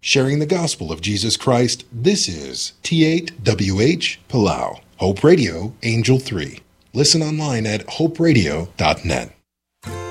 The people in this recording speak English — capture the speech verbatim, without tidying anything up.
Sharing the gospel of Jesus Christ, this is T eight W H Palau, Hope Radio, Angel three. Listen online at hope radio dot net.